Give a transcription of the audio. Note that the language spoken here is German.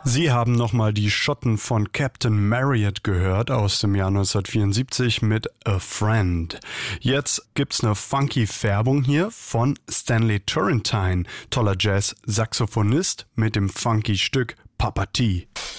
Sie haben nochmal die Schotten von Captain Marriott gehört aus dem Jahr 1974 mit A Friend. Jetzt gibt's eine funky Färbung hier von Stanley Turrentine, toller Jazz-Saxophonist mit dem funky Stück Papa T.